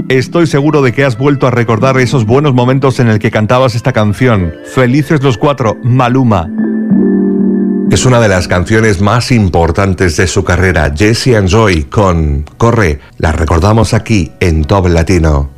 Estoy seguro de que has vuelto a recordar esos buenos momentos en el que cantabas esta canción. Felices los cuatro, Maluma. Es una de las canciones más importantes de su carrera, Jesse and Joy con Corre. La recordamos aquí en Top Latino.